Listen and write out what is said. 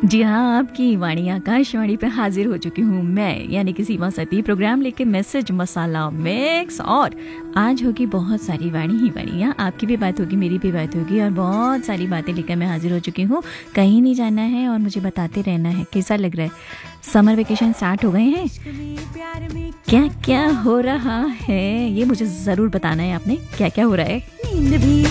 जी हाँ, आपकी वाणी आकाशवाणी पे हाजिर हो चुकी हूँ मैं, यानी कि सीमा सती, प्रोग्राम लेके मैसेज मसाला मिक्स। और आज होगी बहुत सारी वाणी ही वाणियाँ, आपकी भी बात होगी, मेरी भी बात होगी, और बहुत सारी बातें लेकर मैं हाजिर हो चुकी हूँ। कहीं नहीं जाना है और मुझे बताते रहना है कैसा लग रहा है। समर वेकेशन स्टार्ट हो गए हैं, क्या क्या हो रहा है ये मुझे ज़रूर बताना है। आपने क्या क्या हो रहा है।